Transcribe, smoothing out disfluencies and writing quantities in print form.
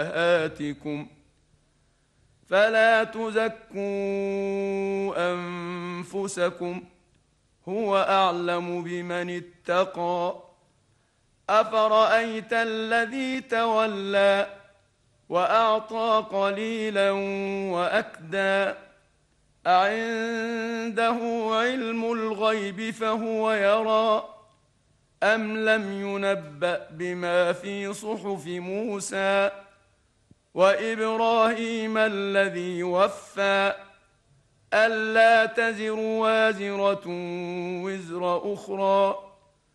أمهاتكم فلا تزكوا أنفسكم هو أعلم بمن اتقى. أفرأيت الذي تولى وأعطى قليلا وأكدى أعنده علم الغيب فهو يرى أم لم ينبأ بما في صحف موسى وإبراهيم الذي وفى ألا تزر وازرة وزر أخرى